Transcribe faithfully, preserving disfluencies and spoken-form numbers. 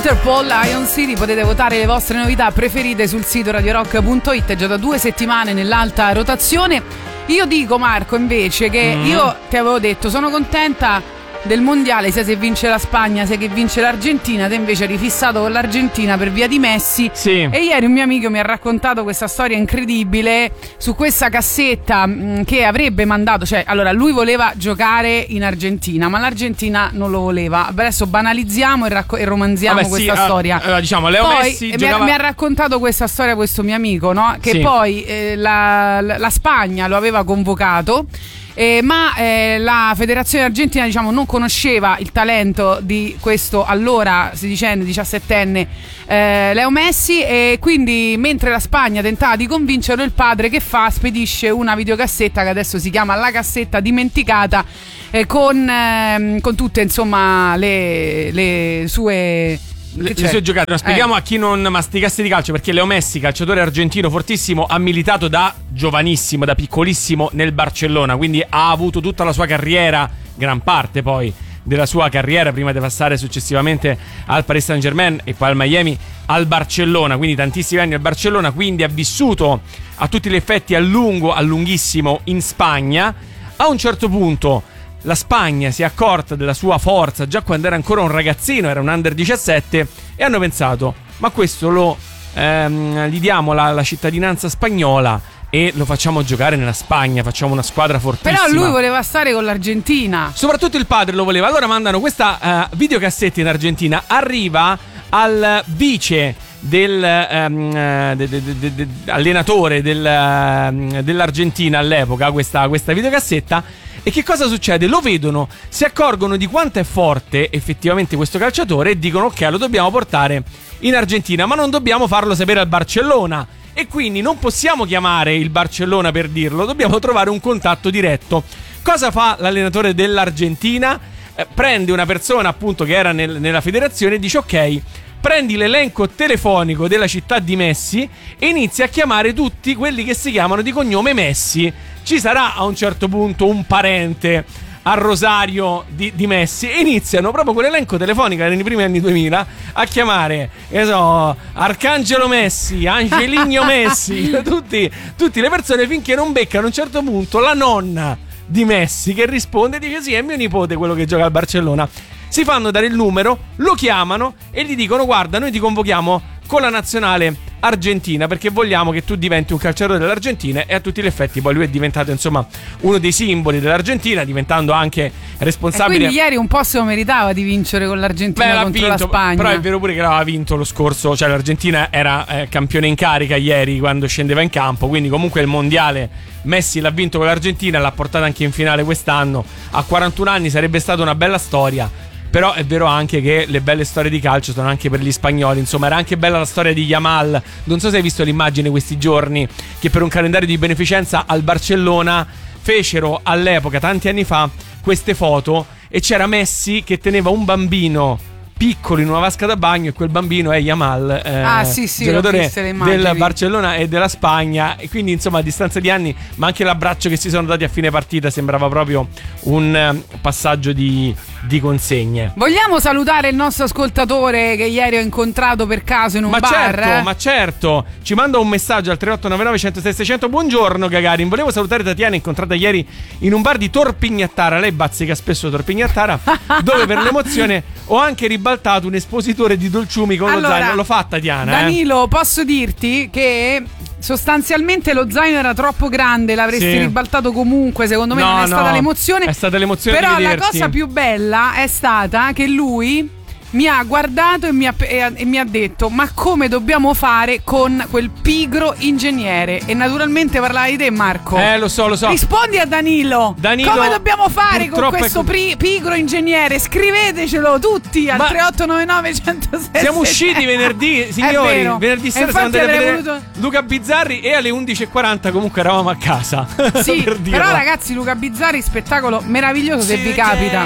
Interpol, Ion City. Potete votare le vostre novità preferite sul sito radio rock punto it, già da due settimane nell'alta rotazione. Io dico, Marco, invece, che mm. io ti avevo detto, sono contenta del mondiale, sia se vince la Spagna sia che vince l'Argentina. Te invece eri fissato con l'Argentina per via di Messi. Sì. E ieri un mio amico mi ha raccontato questa storia incredibile su questa cassetta mh, che avrebbe mandato, cioè, allora lui voleva giocare in Argentina, ma l'Argentina non lo voleva. Adesso banalizziamo e, racco- e romanziamo Vabbè, questa sì, storia. Allora, diciamo, Leo poi, Messi mi, giocava... ha, mi ha raccontato questa storia questo mio amico, no? Che sì. poi eh, la, la, la Spagna lo aveva convocato. Eh, ma eh, la federazione argentina, diciamo, non conosceva il talento di questo allora sedicenne, diciassettenne eh, Leo Messi, e quindi mentre la Spagna tentava di convincerlo, il padre che fa? Spedisce una videocassetta che adesso si chiama La Cassetta Dimenticata, eh, con, eh, con tutte, insomma, le, le sue... Le, le sue giocate. No, spieghiamo eh. a chi non masticasse di calcio, perché Leo Messi, calciatore argentino fortissimo, ha militato da giovanissimo, da piccolissimo nel Barcellona, quindi ha avuto tutta la sua carriera, gran parte poi della sua carriera, prima di passare successivamente al Paris Saint-Germain e poi al Miami, al Barcellona, quindi tantissimi anni al Barcellona, quindi ha vissuto a tutti gli effetti a lungo, a lunghissimo in Spagna. A un certo punto la Spagna si è accorta della sua forza già quando era ancora un ragazzino, era un under diciassette, e hanno pensato, ma questo lo ehm, gli diamo la, la cittadinanza spagnola e lo facciamo giocare nella Spagna, facciamo una squadra fortissima. Però lui voleva stare con l'Argentina, soprattutto il padre lo voleva. Allora mandano questa uh, videocassetta in Argentina, arriva al vice del um, de, de, de, de, allenatore del, uh, dell'Argentina all'epoca questa, questa videocassetta. E che cosa succede? Lo vedono, si accorgono di quanto è forte effettivamente questo calciatore e dicono: ok, lo dobbiamo portare in Argentina, ma non dobbiamo farlo sapere al Barcellona. E quindi non possiamo chiamare il Barcellona per dirlo, dobbiamo trovare un contatto diretto. Cosa fa l'allenatore dell'Argentina? Eh, prende una persona appunto che era nel, nella federazione e dice: ok, prendi l'elenco telefonico della città di Messi e inizia a chiamare tutti quelli che si chiamano di cognome Messi. Ci sarà a un certo punto un parente a Rosario di, di Messi, e iniziano proprio con l'elenco telefonico nei primi anni duemila a chiamare, che so, Arcangelo Messi, Angelino Messi, tutti, tutte le persone, finché non beccano a un certo punto la nonna di Messi che risponde e dice: sì, è mio nipote quello che gioca al Barcellona. Si fanno dare il numero, lo chiamano e gli dicono: guarda, noi ti convochiamo con la nazionale argentina perché vogliamo che tu diventi un calciatore dell'Argentina. E a tutti gli effetti poi lui è diventato, insomma, uno dei simboli dell'Argentina, diventando anche responsabile. E quindi ieri un po' se lo meritava di vincere con l'Argentina. Beh, contro vinto, la Spagna. Però è vero pure che l'aveva vinto lo scorso, cioè l'Argentina era eh, campione in carica ieri quando scendeva in campo, quindi comunque il mondiale Messi l'ha vinto con l'Argentina, l'ha portata anche in finale quest'anno. A quarantuno anni sarebbe stata una bella storia. Però è vero anche che le belle storie di calcio sono anche per gli spagnoli. Insomma, era anche bella la storia di Yamal. Non so se hai visto l'immagine questi giorni, che per un calendario di beneficenza al Barcellona fecero all'epoca, tanti anni fa, queste foto, e c'era Messi che teneva un bambino piccolo in una vasca da bagno, e quel bambino è Yamal, eh, ah, sì, sì, giocatore del Barcellona e della Spagna. E quindi, insomma, a distanza di anni, ma anche l'abbraccio che si sono dati a fine partita sembrava proprio un passaggio di, di consegne. Vogliamo salutare il nostro ascoltatore che ieri ho incontrato per caso in un ma bar? Certo, eh? ma certo, ci manda un messaggio al tre otto nove nove uno zero sei sei zero zero. Buongiorno Gagarin, volevo salutare Tatiana, incontrata ieri in un bar di Torpignattara. Lei bazzica spesso Torpignattara dove per l'emozione ho anche ribaltato un espositore di dolciumi con allora, lo zaino. Lo fa Tatiana, Danilo, eh? posso dirti che sostanzialmente lo zaino era troppo grande, l'avresti sì. ribaltato comunque. Secondo me no, non è no, stata l'emozione. È stata l'emozione. Però di la vederti. cosa più bella è stata che lui mi ha guardato e mi ha, e, e mi ha detto: ma come dobbiamo fare con quel pigro ingegnere? E naturalmente parlavi di te, Marco. Eh, lo so, lo so. Rispondi a Danilo. Danilo, come dobbiamo fare con questo è... pri- pigro ingegnere? Scrivetecelo tutti al ma tre otto nove nove uno zero sei. Siamo usciti venerdì, signori. Venerdì sera siamo andati a vedere voluto... Luca Bizzarri, e alle undici e quaranta comunque eravamo a casa. Sì, per però ragazzi, Luca Bizzarri, spettacolo meraviglioso se vi capita.